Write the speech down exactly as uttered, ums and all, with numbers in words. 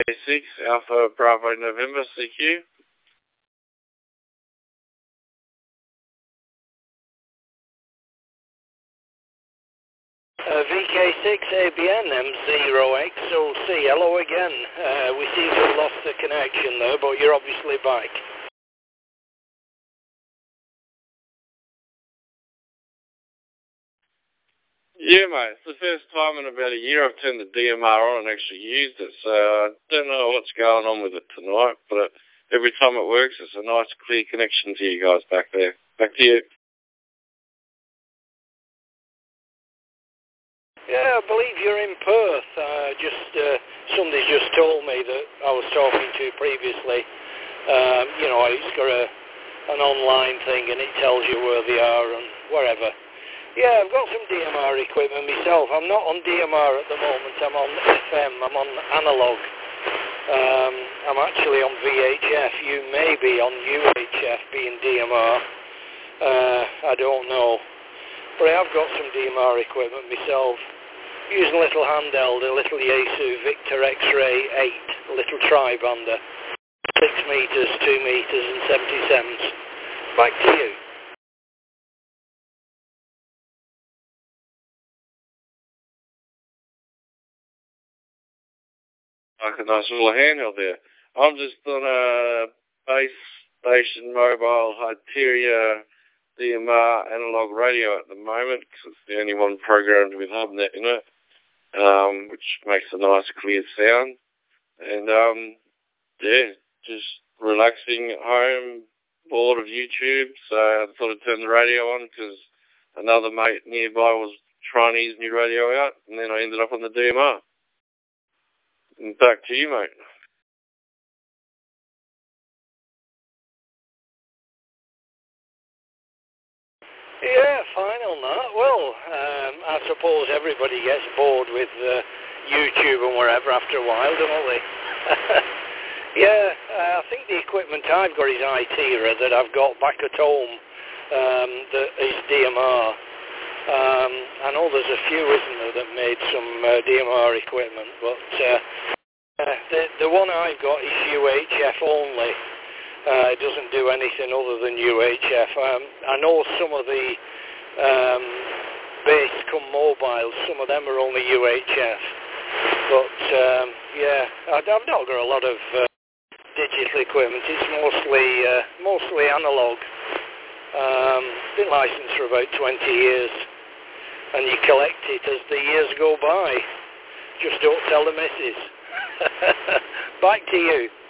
six, Alpha Bravo November, C Q. Uh, V K six A B N M zero X O C, hello again. Uh, we seem to have lost the connection there, but you're obviously back. Yeah, mate, it's the first time in about a year I've turned the D M R on and actually used it, so I don't know what's going on with it tonight, but every time it works, it's a nice, clear connection to you guys back there. Back to you. Yeah, I believe you're in Perth. Uh, just uh, somebody just told me that I was talking to previously. Um, you know, it's got a, an online thing and it tells you where they are and wherever. Yeah, I've got some D M R equipment myself. I'm not on D M R at the moment. I'm on F M. I'm on analog. Um, I'm actually on V H F. You may be on U H F being D M R. Uh, I don't know. But I have got some D M R equipment myself. Using a little handheld, a little Yaesu Victor X-Ray eight, a little tri-bander. six meters, two meters and seventy-sevens. Back to you. Like a nice little handheld there. I'm just on a base station mobile Hyteria D M R analog radio at the moment because it's the only one programmed with HubNet in it, um, which makes a nice clear sound. And um, yeah, just relaxing at home, bored of YouTube, so I thought I'd turn the radio on because another mate nearby was trying his new radio out, and then I ended up on the D M R. And back to you, mate. Yeah, fine on that. Well, um, I suppose everybody gets bored with uh, YouTube and wherever after a while, don't they? Yeah, uh, I think the equipment I've got is Hyteria that I've got back at home um, that is D M R. Um, I know there's a few, isn't there, that made some uh, D M R equipment, but uh, uh, the, the one I've got is U H F only. Uh, it doesn't do anything other than U H F. Um, I know some of the um, base come mobiles, some of them are only U H F. But, um, yeah, I've not got a lot of uh, digital equipment. It's mostly uh, mostly analog. Um, been licensed for about twenty years. And you collect it as the years go by. Just don't tell the missus. Back to you.